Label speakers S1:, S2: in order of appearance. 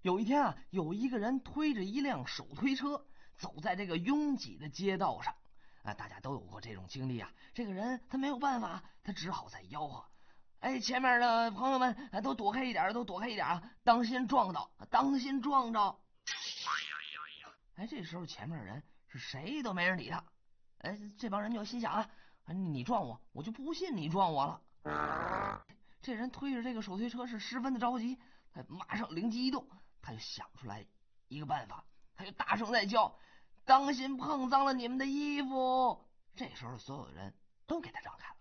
S1: 有一天啊，有一个人推着一辆手推车，走在这个拥挤的街道上。大家都有过这种经历啊。这个人他没有办法，他只好在吆喝：哎，前面的朋友们，都躲开一点，都躲开一点啊！当心撞到，当心撞着！哎，这时候前面的人是谁都没人理他。哎，这帮人就心想啊，你撞我，我就不信你撞我了。这人推着这个手推车是十分的着急，他马上灵机一动，他就想出来一个办法，他就大声在叫：当心碰脏了你们的衣服！这时候所有的人都给他让开了。